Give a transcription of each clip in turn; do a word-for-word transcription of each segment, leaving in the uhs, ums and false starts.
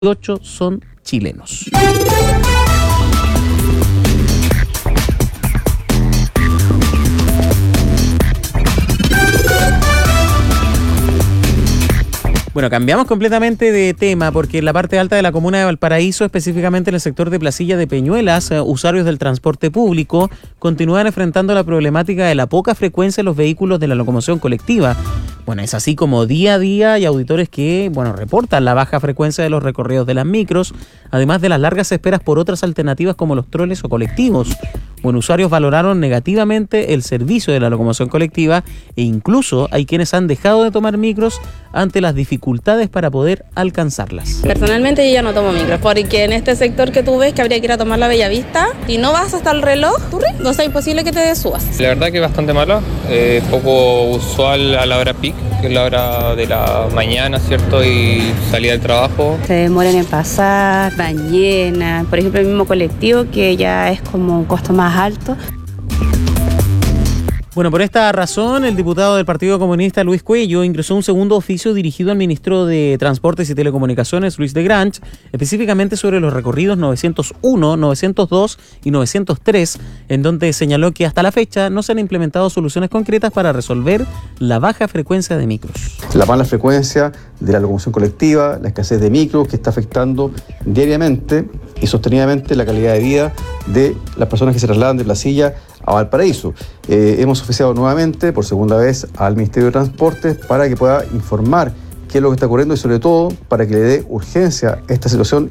ocho son chilenos. Bueno, cambiamos completamente de tema porque en la parte alta de la comuna de Valparaíso, específicamente en el sector de Placilla de Peñuelas, eh, usuarios del transporte público continúan enfrentando la problemática de la poca frecuencia de los vehículos de la locomoción colectiva. Bueno, es así como día a día hay auditores que, bueno, reportan la baja frecuencia de los recorridos de las micros, además de las largas esperas por otras alternativas como los troles o colectivos. Bueno, usuarios valoraron negativamente el servicio de la locomoción colectiva e incluso hay quienes han dejado de tomar micros ante las dificultades para poder alcanzarlas. Personalmente yo ya no tomo micros porque en este sector que tú ves que habría que ir a tomar la Bellavista y no vas hasta el reloj, no es imposible que te subas. La verdad que es bastante mala, eh, poco usual a la hora peak, que es la hora de la mañana, ¿cierto? Y salida del trabajo. Se demoran en pasar, van llenas, por ejemplo el mismo colectivo que ya es como un costo más alto. Bueno, por esta razón, el diputado del Partido Comunista, Luis Cuello, ingresó un segundo oficio dirigido al ministro de Transportes y Telecomunicaciones, Luis de Grange, específicamente sobre los recorridos novecientos uno, novecientos dos y novecientos tres, en donde señaló que hasta la fecha no se han implementado soluciones concretas para resolver la baja frecuencia de micros. La mala frecuencia de la locomoción colectiva, la escasez de micros que está afectando diariamente y sostenidamente la calidad de vida de las personas que se trasladan de Placilla a Valparaíso. Eh, hemos oficiado nuevamente, por segunda vez, al Ministerio de Transportes para que pueda informar qué es lo que está ocurriendo y sobre todo para que le dé urgencia a esta situación.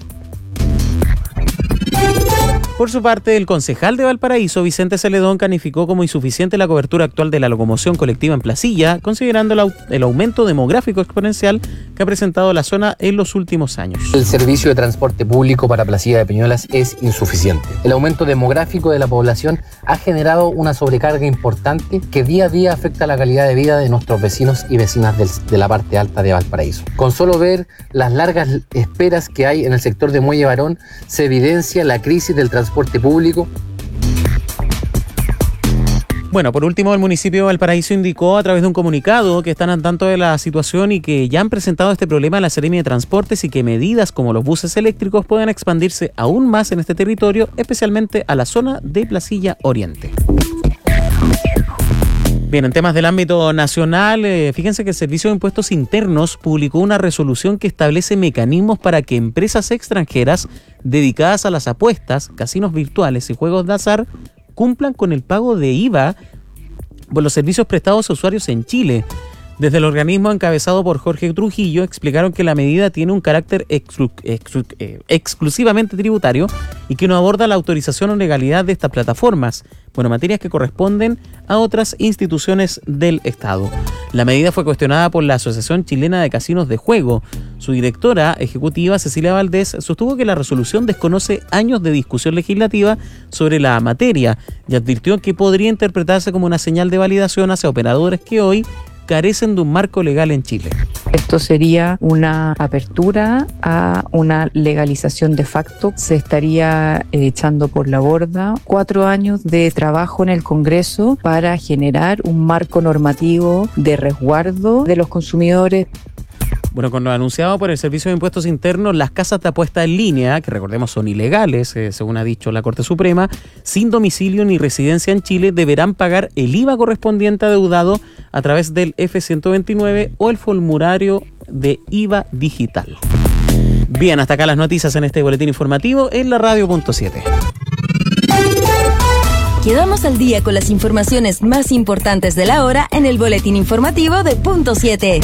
Por su parte, el concejal de Valparaíso, Vicente Celedón, calificó como insuficiente la cobertura actual de la locomoción colectiva en Placilla, considerando el, au- el aumento demográfico exponencial que ha presentado la zona en los últimos años. El servicio de transporte público para Placilla de Peñuelas es insuficiente. El aumento demográfico de la población ha generado una sobrecarga importante que día a día afecta la calidad de vida de nuestros vecinos y vecinas del, de la parte alta de Valparaíso. Con solo ver las largas esperas que hay en el sector de Muelle Barón, se evidencia la crisis del transporte transporte público. Bueno, por último, el municipio de Valparaíso indicó a través de un comunicado que están al tanto de la situación y que ya han presentado este problema a la Seremi de Transportes y que medidas como los buses eléctricos puedan expandirse aún más en este territorio, especialmente a la zona de Placilla Oriente. Bien, en temas del ámbito nacional, eh, fíjense que el Servicio de Impuestos Internos publicó una resolución que establece mecanismos para que empresas extranjeras dedicadas a las apuestas, casinos virtuales y juegos de azar cumplan con el pago de I V A por los servicios prestados a usuarios en Chile. Desde el organismo encabezado por Jorge Trujillo explicaron que la medida tiene un carácter exclu- exclu- eh, exclusivamente tributario y que no aborda la autorización o legalidad de estas plataformas, bueno, materias que corresponden a otras instituciones del Estado. La medida fue cuestionada por la Asociación Chilena de Casinos de Juego. Su directora ejecutiva, Cecilia Valdés, sostuvo que la resolución desconoce años de discusión legislativa sobre la materia y advirtió que podría interpretarse como una señal de validación hacia operadores que hoy carecen de un marco legal en Chile. Esto sería una apertura a una legalización de facto. Se estaría echando por la borda cuatro años de trabajo en el Congreso para generar un marco normativo de resguardo de los consumidores. Bueno, con lo anunciado por el Servicio de Impuestos Internos, las casas de apuesta en línea, que recordemos son ilegales, eh, según ha dicho la Corte Suprema, sin domicilio ni residencia en Chile, deberán pagar el I V A correspondiente adeudado a través del F ciento veintinueve o el formulario de I V A digital. Bien, hasta acá las noticias en este boletín informativo en la radio punto siete. Quedamos al día con las informaciones más importantes de la hora en el boletín informativo de punto siete.